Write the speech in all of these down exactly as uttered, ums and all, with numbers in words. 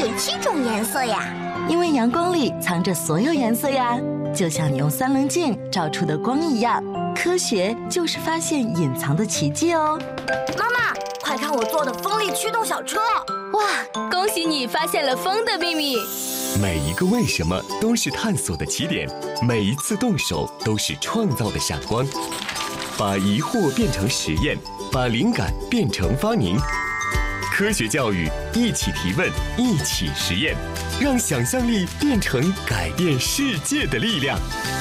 有七种颜色呀？ 因为阳光里藏着所有颜色呀，就像你用三棱镜照出的光一样。科学就是发现隐藏的奇迹哦。 妈妈，快看我做的风力驱动小车！ 哇，恭喜你发现了风的秘密。 每一个为什么都是探索的起点，每一次动手都是创造的闪光。把疑惑变成实验，把灵感变成发明。科学教育，一起提问，一起实验，让想象力变成改变世界的力量。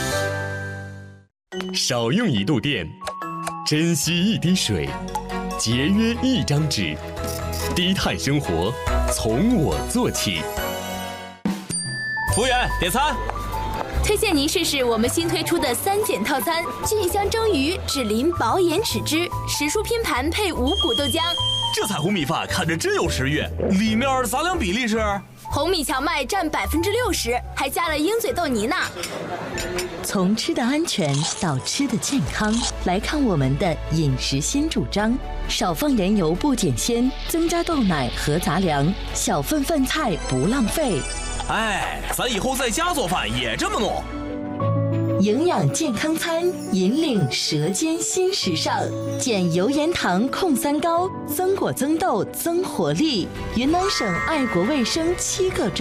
少用一度电，珍惜一滴水，节约一张纸，低碳生活从我做起。 服务员，点餐。 推荐您试试我们新推出的三减套餐：菌香蒸鱼、脂淋薄盐豉汁、时蔬拼盘配五谷豆浆。 这彩虹米饭看着真有食欲，里面杂粮比例是？ 红米荞麦占百分之六十，还加了鹰嘴豆泥呢。 从吃的安全到吃的健康，来看我们的饮食新主张：少放盐油不减鲜，增加豆奶和杂粮，小份饭菜不浪费。 哎，咱以后在家做饭也这么弄。 营养健康餐，引领舌尖新时尚，减油盐糖控三高，增果增豆增活力。云南省爱国卫生七个